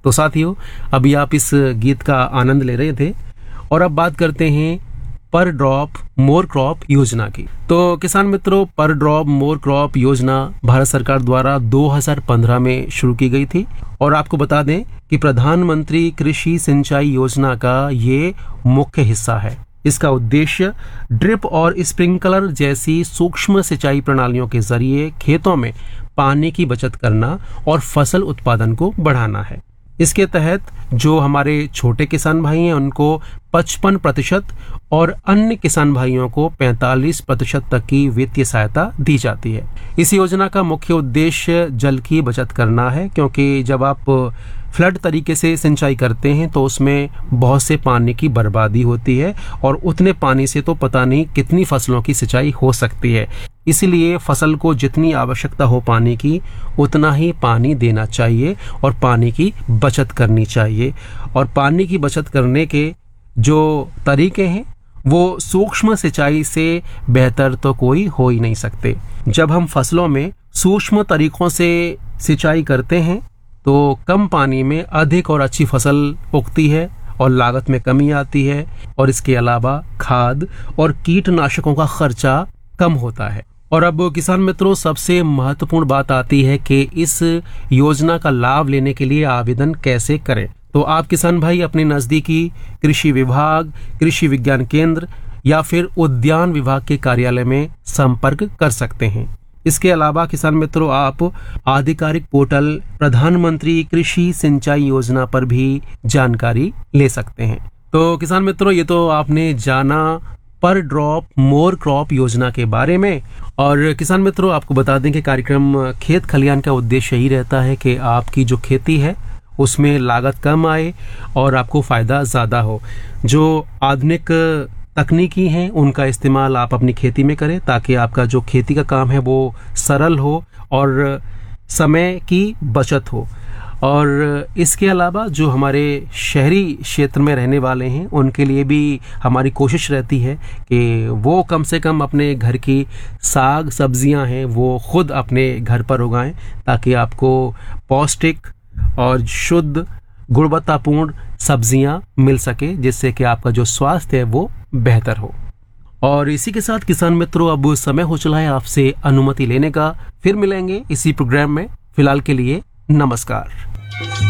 तो साथियों, अभी आप इस गीत का आनंद ले रहे थे और अब बात करते हैं पर ड्रॉप मोर क्रॉप योजना की। तो किसान मित्रों, पर ड्रॉप मोर क्रॉप योजना भारत सरकार द्वारा 2015 में शुरू की गई थी और आपको बता दें कि प्रधानमंत्री कृषि सिंचाई योजना का ये मुख्य हिस्सा है। इसका उद्देश्य ड्रिप और स्प्रिंकलर जैसी सूक्ष्म सिंचाई प्रणालियों के जरिए खेतों में पानी की बचत करना और फसल उत्पादन को बढ़ाना है। इसके तहत जो हमारे छोटे किसान भाई हैं उनको 55% और अन्य किसान भाइयों को 45% तक की वित्तीय सहायता दी जाती है। इस योजना का मुख्य उद्देश्य जल की बचत करना है, क्योंकि जब आप फ्लड तरीके से सिंचाई करते हैं तो उसमें बहुत से पानी की बर्बादी होती है और उतने पानी से तो पता नहीं कितनी फसलों की सिंचाई हो सकती है। इसलिए फसल को जितनी आवश्यकता हो पानी की, उतना ही पानी देना चाहिए और पानी की बचत करनी चाहिए। और पानी की बचत करने के जो तरीके हैं वो सूक्ष्म सिंचाई से बेहतर तो कोई हो ही नहीं सकते। जब हम फसलों में सूक्ष्म तरीकों से सिंचाई करते हैं तो कम पानी में अधिक और अच्छी फसल उगती है और लागत में कमी आती है, और इसके अलावा खाद और कीटनाशकों का खर्चा कम होता है। और अब किसान मित्रों, सबसे महत्वपूर्ण बात आती है कि इस योजना का लाभ लेने के लिए आवेदन कैसे करें। तो आप किसान भाई अपने नजदीकी कृषि विभाग, कृषि विज्ञान केंद्र या फिर उद्यान विभाग के कार्यालय में संपर्क कर सकते हैं। इसके अलावा किसान मित्रों, आप आधिकारिक पोर्टल प्रधानमंत्री कृषि सिंचाई योजना पर भी जानकारी ले सकते हैं। तो किसान मित्रों, ये तो आपने जाना पर ड्रॉप मोर क्रॉप योजना के बारे में। और किसान मित्रों, आपको बता दें कि कार्यक्रम खेत खलियान का उद्देश्य यही रहता है कि आपकी जो खेती है उसमें लागत कम आए और आपको फायदा ज्यादा हो। जो आधुनिक तकनीकी हैं उनका इस्तेमाल आप अपनी खेती में करें ताकि आपका जो खेती का काम है वो सरल हो और समय की बचत हो। और इसके अलावा जो हमारे शहरी क्षेत्र में रहने वाले हैं उनके लिए भी हमारी कोशिश रहती है कि वो कम से कम अपने घर की साग सब्जियां हैं वो खुद अपने घर पर उगाएं, ताकि आपको पौष्टिक और शुद्ध गुणवत्तापूर्ण सब्जियां मिल सके, जिससे कि आपका जो स्वास्थ्य है वो बेहतर हो। और इसी के साथ किसान मित्रों, अब समय हो चला है आपसे अनुमति लेने का। फिर मिलेंगे इसी प्रोग्राम में। फिलहाल के लिए नमस्कार।